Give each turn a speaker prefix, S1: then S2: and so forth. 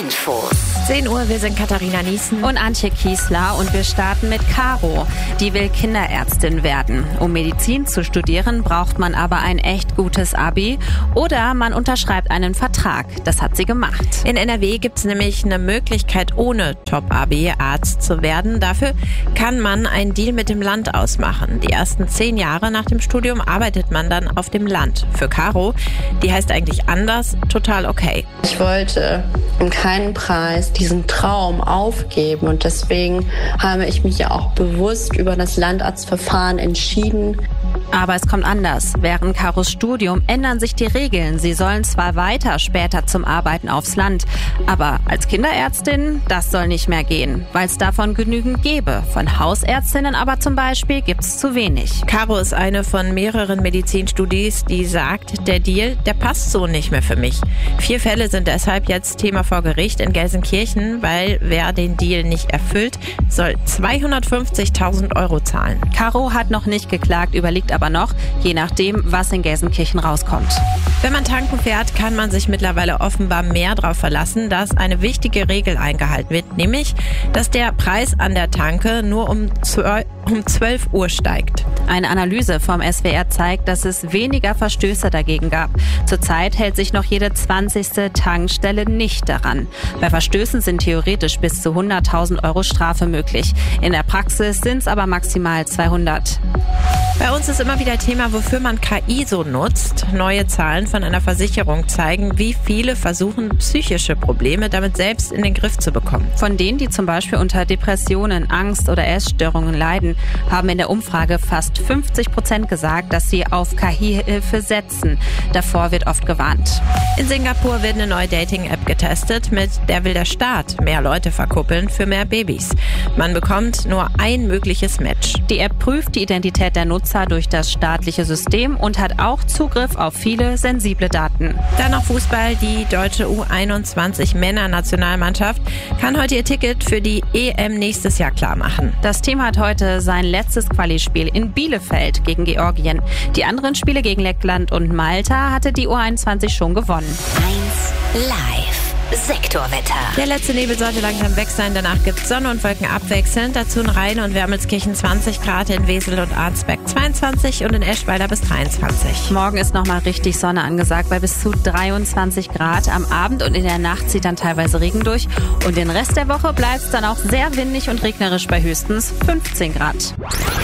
S1: Infos.
S2: 10 Uhr, wir sind Katharina Niesen
S3: und Antje Kiesler und wir starten mit Caro. Die will Kinderärztin werden. Um Medizin zu studieren, braucht man aber ein echt gutes Abi oder man unterschreibt einen Vertrag. Das hat sie gemacht.
S2: In NRW gibt es nämlich eine Möglichkeit, ohne Top-Abi Arzt zu werden. Dafür kann man einen Deal mit dem Land ausmachen. Die ersten 10 Jahre nach dem Studium arbeitet man dann auf dem Land. Für Caro, die heißt eigentlich anders, total okay.
S4: Ich wollte um keinen Preis diesen Traum aufgeben und deswegen habe ich mich ja auch bewusst über das Landarztverfahren entschieden.
S3: Aber es kommt anders. Während Caros Studium ändern sich die Regeln. Sie sollen zwar weiter später zum Arbeiten aufs Land, aber als Kinderärztin, das soll nicht mehr gehen, weil es davon genügend gäbe. Von Hausärztinnen aber zum Beispiel gibt's zu wenig.
S2: Caro ist eine von mehreren Medizinstudis, die sagt, der Deal, der passt so nicht mehr für mich. 4 Fälle sind deshalb jetzt Thema vor Gericht in Gelsenkirchen, weil wer den Deal nicht erfüllt, soll 250.000 € zahlen.
S3: Caro hat noch nicht geklagt, überlegt aber noch, je nachdem, was in Gelsenkirchen rauskommt.
S2: Wenn man tanken fährt, kann man sich mittlerweile offenbar mehr darauf verlassen, dass eine wichtige Regel eingehalten wird, nämlich, dass der Preis an der Tanke nur um 12 Uhr steigt.
S3: Eine Analyse vom SWR zeigt, dass es weniger Verstöße dagegen gab. Zurzeit hält sich noch jede 20. Tankstelle nicht daran. Bei Verstößen sind theoretisch bis zu 100.000 € Strafe möglich. In der Praxis sind es aber maximal 200.
S2: Bei uns ist immer wieder Thema, wofür man KI so nutzt. Neue Zahlen von einer Versicherung zeigen, wie viele versuchen, psychische Probleme damit selbst in den Griff zu bekommen.
S3: Von denen, die zum Beispiel unter Depressionen, Angst oder Essstörungen leiden, haben in der Umfrage fast 50% gesagt, dass sie auf KI-Hilfe setzen. Davor wird oft gewarnt.
S2: In Singapur wird eine neue Dating-App getestet, mit der will der Staat mehr Leute verkuppeln für mehr Babys. Man bekommt nur ein mögliches Match.
S3: Die App prüft die Identität der Nutzer durch das staatliche System und hat auch Zugriff auf viele sensible Daten.
S2: Dann noch Fußball. Die deutsche U21 Männernationalmannschaft kann heute ihr Ticket für die EM nächstes Jahr klar machen.
S3: Das Team hat heute sein letztes Quali-Spiel in Bielefeld gegen Georgien. Die anderen Spiele gegen Lettland und Malta hatte die U21 schon gewonnen.
S1: 1 Live. Sektorwetter.
S2: Der letzte Nebel sollte langsam weg sein. Danach gibt es Sonne und Wolken abwechselnd. Dazu in Rhein und Wermelskirchen 20 Grad, in Wesel und Arnsberg 22 und in Eschweiler bis 23.
S3: Morgen ist nochmal richtig Sonne angesagt bei bis zu 23 Grad. Am Abend und in der Nacht zieht dann teilweise Regen durch. Und den Rest der Woche bleibt es dann auch sehr windig und regnerisch bei höchstens 15 Grad.